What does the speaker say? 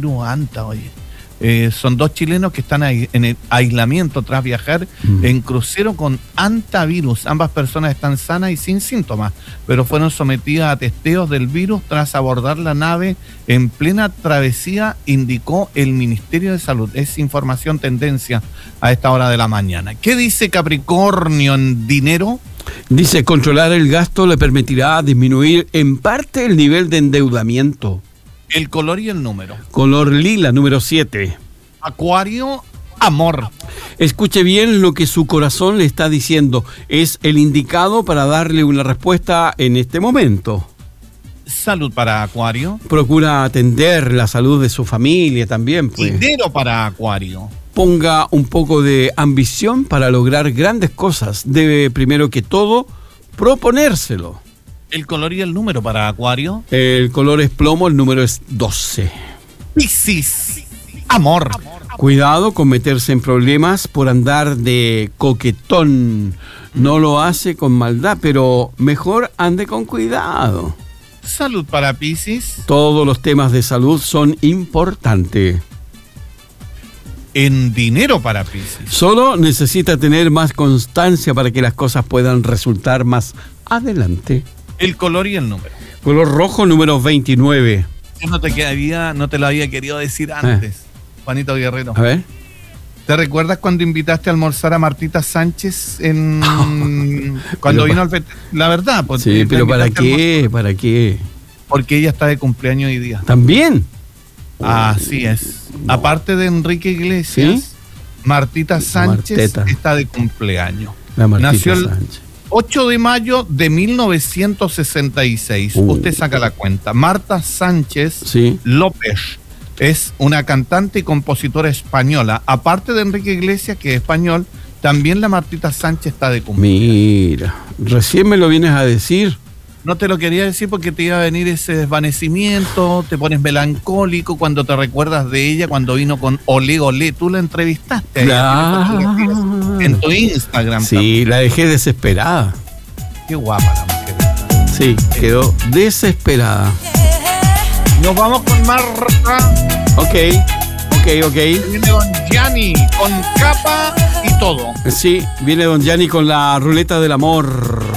virus anta, oye. Son 2 chilenos que están en el aislamiento tras viajar en crucero con antivirus. Ambas personas están sanas y sin síntomas, pero fueron sometidas a testeos del virus tras abordar la nave en plena travesía, indicó el Ministerio de Salud. Es información tendencia a esta hora de la mañana. ¿Qué dice Capricornio en dinero? Dice, controlar el gasto le permitirá disminuir en parte el nivel de endeudamiento. El color y el número. Color lila, número 7. Acuario, amor. Escuche bien lo que su corazón le está diciendo. Es el indicado para darle una respuesta en este momento. Salud para Acuario. Procura atender la salud de su familia también, pues. Dinero para Acuario. Ponga un poco de ambición para lograr grandes cosas. Debe, primero que todo, proponérselo. El color y el número para Acuario. El color es plomo, el número es 12. Piscis, amor. Cuidado con meterse en problemas por andar de coquetón. No lo hace con maldad, pero mejor ande con cuidado. Salud para Piscis. Todos los temas de salud son importantes. En dinero para Piscis. Solo necesita tener más constancia para que las cosas puedan resultar más adelante. El color y el número. Color rojo, número 29. Yo no te lo había querido decir antes, Juanito Guerrero. A ver. ¿Te recuerdas cuando invitaste a almorzar a Martita Sánchez cuando vino al La verdad, pues. Sí, pero ¿para qué? ¿Para qué? Porque ella está de cumpleaños hoy día. ¿También? Así es. No. Aparte de Enrique Iglesias, ¿sí? Martita Sánchez está de cumpleaños. La Martita Nació el Sánchez. 8 de mayo de 1966. Usted saca la cuenta. Marta Sánchez López es una cantante y compositora española. Aparte de Enrique Iglesias, que es español, también la Martita Sánchez está de cumpleaños. Mira, recién me lo vienes a decir. No te lo quería decir porque te iba a venir ese desvanecimiento, te pones melancólico cuando te recuerdas de ella cuando vino con Olé Olé. Tú la entrevistaste en tu Instagram. Sí, también. La dejé desesperada. Qué guapa la mujer. Sí, quedó desesperada. Nos vamos con Marta. Ok. Viene Don Gianni con capa y todo. Sí, viene Don Gianni con la ruleta del amor.